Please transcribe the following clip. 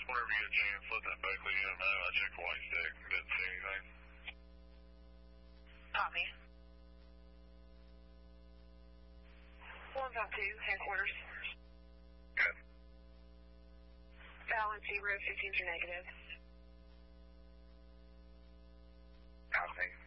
Whenever you get a chance, let that Beckley know. I checked the white stick. Didn't see anything. Copy. 152, headquarters. Good. Balance 0, 15 negative. Copy.